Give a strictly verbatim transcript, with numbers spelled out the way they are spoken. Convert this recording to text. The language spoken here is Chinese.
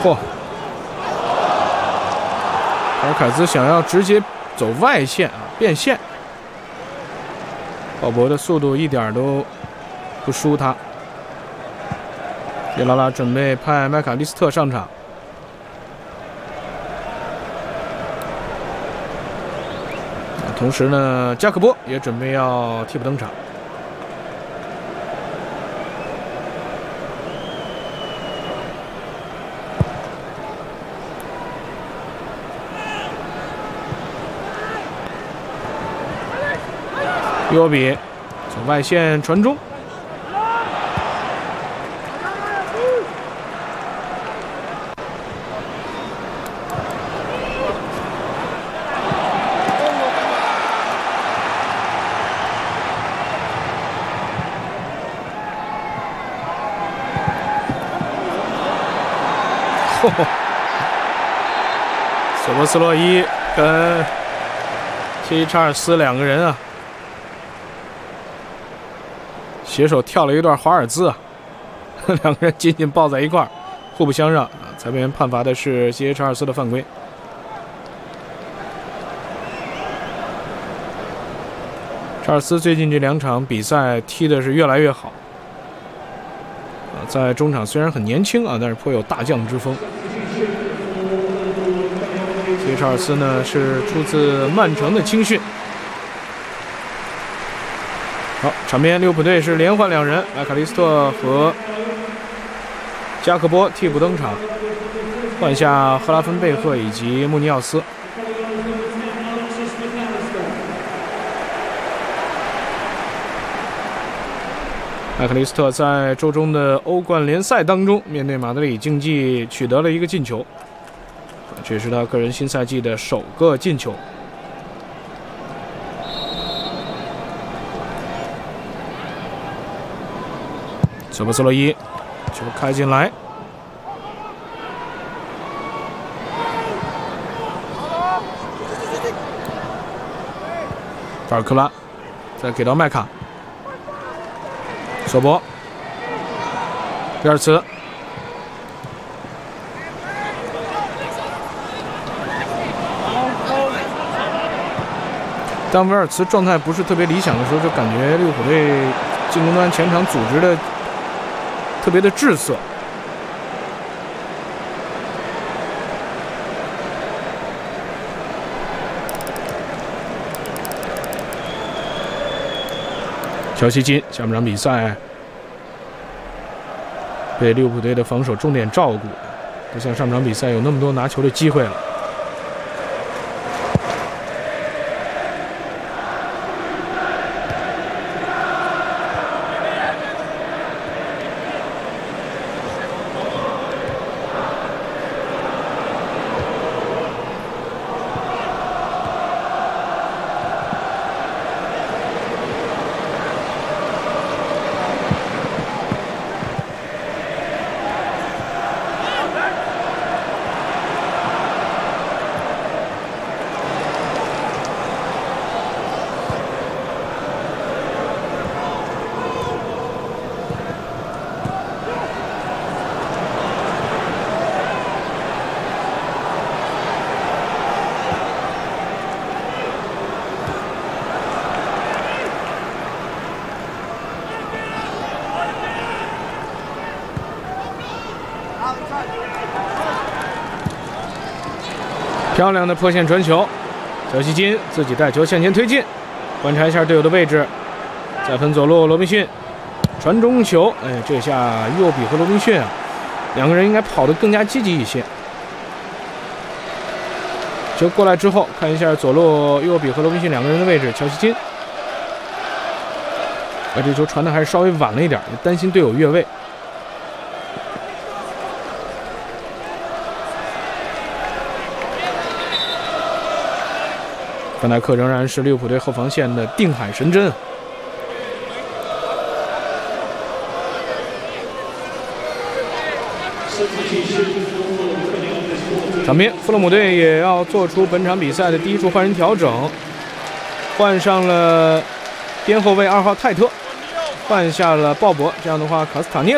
嚯！卡尔凯兹想要直接走外线啊，变线。鲍勃的速度一点都不输他。杰拉拉准备派麦卡利斯特上场。同时呢，加克波也准备要替补登场。约比从外线传中，嚯！索博斯洛伊跟切伊查尔斯两个人啊，携手跳了一段华尔兹啊，两个人紧紧抱在一块儿，互不相让啊。裁判员判罚的是谢耶查尔斯的犯规。查尔斯最近这两场比赛踢的是越来越好啊，在中场虽然很年轻啊，但是颇有大将之风。谢耶查尔斯呢是出自曼城的青训。好，场边利物浦队是连换两人，麦卡利斯特和加克波替补登场，换下赫拉芬贝赫以及穆尼奥斯。麦卡利斯特在周中的欧冠联赛当中，面对马德里竞技取得了一个进球，这是他个人新赛季的首个进球。索博斯洛伊球开进来，法尔克拉再给到麦卡，索博，比尔茨，当维尔茨状态不是特别理想的时候，就感觉利物浦队进攻端前场组织的特别的滞涩。乔西金下半场比赛被利物浦队的防守重点照顾，不像上场比赛有那么多拿球的机会了。漂亮的破线传球，小西金自己带球向前推进，观察一下队友的位置，再分左路罗宾逊传中球，哎，这下伊沃比和罗宾逊啊，两个人应该跑得更加积极一些。球过来之后，看一下左路伊沃比和罗宾逊两个人的位置，乔西金，哎，这球传的还是稍微晚了一点，也担心队友越位。范戴克仍然是利物浦队后防线的定海神针。场边，富勒姆队也要做出本场比赛的第一处换人调整，换上了边后卫二号泰特，换下了鲍勃，这样的话，卡斯塔涅